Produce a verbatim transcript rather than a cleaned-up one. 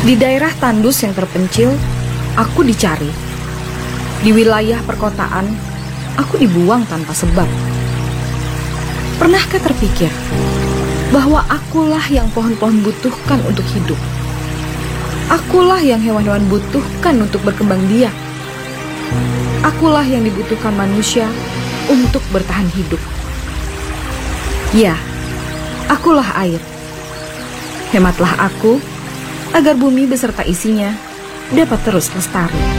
Di daerah tandus yang terpencil, aku dicari. Di wilayah perkotaan, aku dibuang tanpa sebab. Pernahkah terpikir bahwa akulah yang pohon-pohon butuhkan untuk hidup? Akulah yang hewan-hewan butuhkan untuk berkembang biak. Akulah yang dibutuhkan manusia untuk bertahan hidup. Ya, akulah air. Hematlah aku agar bumi beserta isinya dapat terus lestari.